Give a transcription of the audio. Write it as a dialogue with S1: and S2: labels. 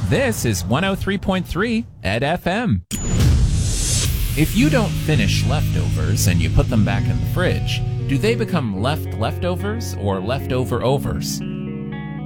S1: This is 103.3 Ed FM. If you don't finish leftovers and you put them back in the fridge, do they become leftovers or leftover overs?